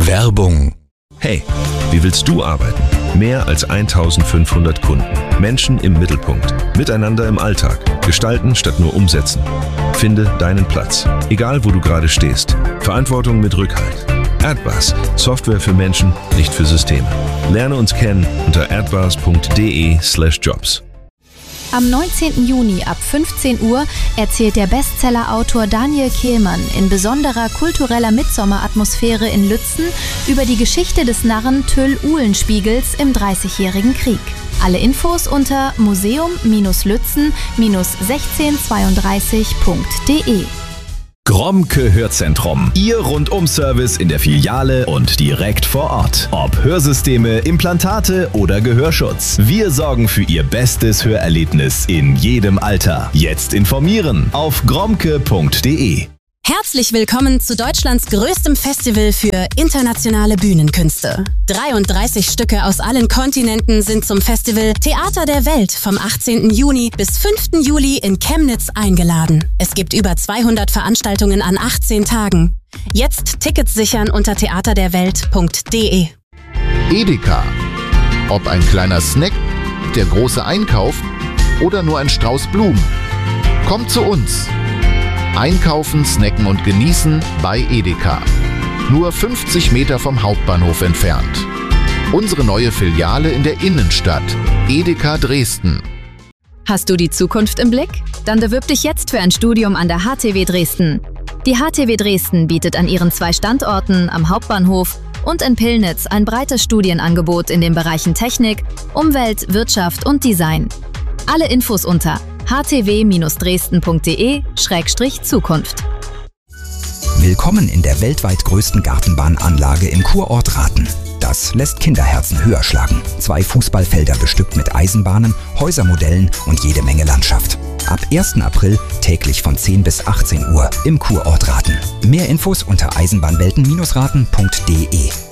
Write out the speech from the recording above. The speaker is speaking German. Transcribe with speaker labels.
Speaker 1: Werbung.
Speaker 2: Hey, wie willst du arbeiten? Mehr als 1500 Kunden. Menschen im Mittelpunkt. Miteinander im Alltag. Gestalten statt nur umsetzen. Finde deinen Platz. Egal, wo du gerade stehst. Verantwortung mit Rückhalt. Erdbars. Software für Menschen, nicht für Systeme. Lerne uns kennen unter erdbars.de/jobs.
Speaker 3: Am 19. Juni ab 15 Uhr erzählt der Bestsellerautor Daniel Kehlmann in besonderer kultureller Mitsommeratmosphäre in Lützen über die Geschichte des Narren Tyll Uhlenspiegels im Dreißigjährigen Krieg. Alle Infos unter museum-lützen-1632.de.
Speaker 4: Grommke Hörzentrum. Ihr Rundum-Service in der Filiale und direkt vor Ort. Ob Hörsysteme, Implantate oder Gehörschutz. Wir sorgen für Ihr bestes Hörerlebnis in jedem Alter. Jetzt informieren auf grommke.de.
Speaker 5: Herzlich willkommen zu Deutschlands größtem Festival für internationale Bühnenkünste. 33 Stücke aus allen Kontinenten sind zum Festival Theater der Welt vom 18. Juni bis 5. Juli in Chemnitz eingeladen. Es gibt über 200 Veranstaltungen an 18 Tagen. Jetzt Tickets sichern unter theaterderwelt.de.
Speaker 6: Edeka. Ob ein kleiner Snack, der große Einkauf oder nur ein Strauß Blumen. Kommt zu uns. Einkaufen, snacken und genießen bei Edeka. Nur 50 Meter vom Hauptbahnhof entfernt. Unsere neue Filiale in der Innenstadt. Edeka Dresden.
Speaker 7: Hast du die Zukunft im Blick? Dann bewirb dich jetzt für ein Studium an der HTW Dresden. Die HTW Dresden bietet an ihren 2 Standorten am Hauptbahnhof und in Pillnitz ein breites Studienangebot in den Bereichen Technik, Umwelt, Wirtschaft und Design. Alle Infos unter htw-dresden.de/Zukunft.
Speaker 1: Willkommen in der weltweit größten Gartenbahnanlage im Kurort Rathen. Das lässt Kinderherzen höher schlagen. 2 Fußballfelder bestückt mit Eisenbahnen, Häusermodellen und jede Menge Landschaft. Ab 1. April täglich von 10 bis 18 Uhr im Kurort Rathen. Mehr Infos unter eisenbahnwelten-rathen.de.